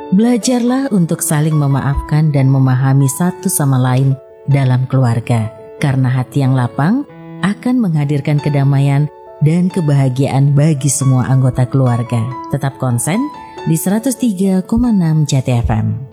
Belajarlah untuk saling memaafkan dan memahami satu sama lain dalam keluarga, karena hati yang lapang akan menghadirkan kedamaian dan kebahagiaan bagi semua anggota keluarga. Tetap konsen di 103,6 JTFM.